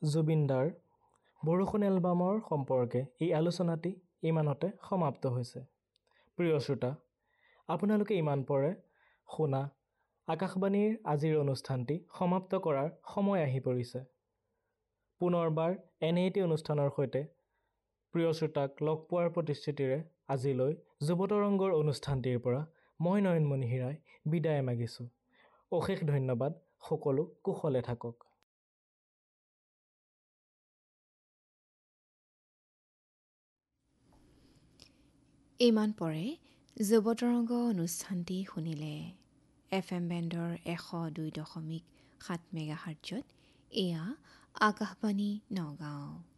জুবিনদাৰ বৰষুণ এলবামৰ সম্পৰ্কে এই আলোচনাটি ইমানতে সমাপ্ত হৈছে। প্ৰিয় শ্ৰোতা, আপোনালোকে ইমান পৰে শুনা আকাশবাণীৰ আজিৰ অনুষ্ঠানটি সমাপ্ত কৰাৰ সময় আহি পৰিছে। পুনৰবাৰ এনে এটি অনুষ্ঠানৰ সৈতে প্ৰিয় শ্ৰোতাক লগ পোৱাৰ প্ৰতিশ্ৰুতিৰে আজিলৈ যুৱতৰংগৰ অনুষ্ঠানটিৰ পৰা মই নয়নমণি হিৰাই বিদায় মাগিছোঁ। অশেষ ধন্যবাদ। সকলো কুশলে থাকক। ইমান পৰে যুৱতৰংগ অনুষ্ঠানটি শুনিলে। FM বেণ্ডৰ 102.7 মেগাহাৰ্টজত এয়া আকাশবাণী নগাঁও।